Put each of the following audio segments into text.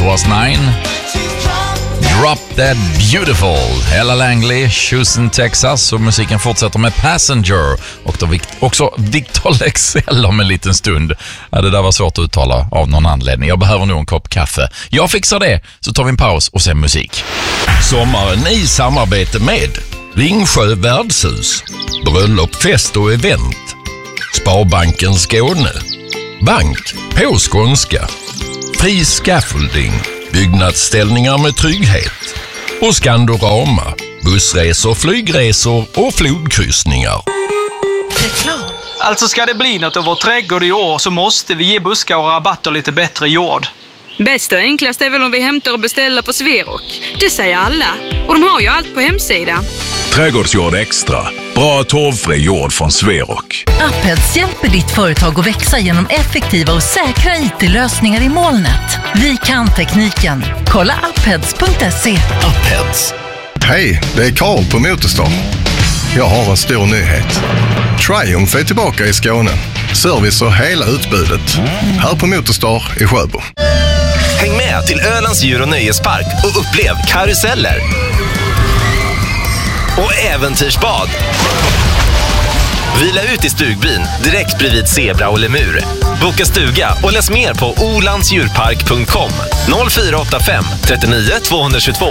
was 9. Drop Dead Beautiful. Ella Langley, Houston, Texas. Och musiken fortsätter med Passenger. Och då också Victor Leksell om en liten stund. Ja, det där var svårt att uttala av någon anledning. Jag behöver nog en kopp kaffe. Jag fixar det, så tar vi en paus och sen musik. Sommaren i samarbete med Ringsjö värdshus, bröllop, fest och event, Sparbanken Skåne, bank på skånska, fri scaffolding, byggnadsställningar med trygghet och Skandorama, bussresor, flygresor och flodkryssningar. Alltså ska det bli något av vår trädgård i år så måste vi ge buskar och rabatter lite bättre jord. Bäst och enklast är väl om vi hämtar och beställer på Sverok. Det säger alla. Och de har ju allt på hemsidan. Trädgårdsjord extra. Bra torvfri jord från Sverok. Apeds hjälper ditt företag att växa genom effektiva och säkra IT-lösningar i molnet. Vi kan tekniken. Kolla apeds.se. Apeds. Hej, det är Karl på Motorstar. Jag har en stor nyhet. Triumph är tillbaka i Skåne. Service och hela utbudet. Här på Motorstar i Sjöbo. Häng med till Ölands djur- och nöjespark och upplev karuseller och äventyrsbad. Vila ut i stugbyn direkt bredvid zebra och lemur. Boka stuga och läs mer på olandsdjurpark.com 0485 39 222.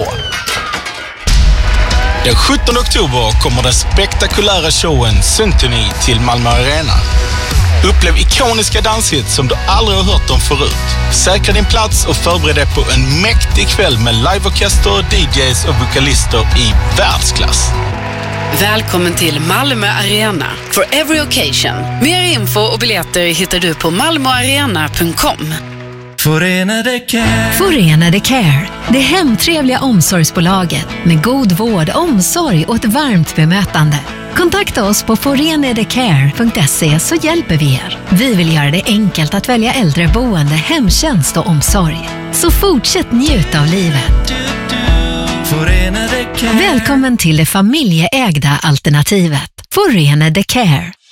Den 17 oktober kommer den spektakulära showen Symphony till Malmö Arena. Upplev ikoniska danshits som du aldrig har hört om förut. Säkra din plats och förbered dig på en mäktig kväll med liveorkester, DJs och vokalister i världsklass. Välkommen till Malmö Arena for every occasion. Mer info och biljetter hittar du på malmoarena.com. Förenade Care. Förenade Care. Det hemtrevliga omsorgsbolaget med god vård, omsorg och ett varmt bemötande. Kontakta oss på forenadecare.se så hjälper vi er. Vi vill göra det enkelt att välja äldreboende, hemtjänst och omsorg. Så fortsätt njuta av livet. Välkommen till det familjeägda alternativet. Förenade Care.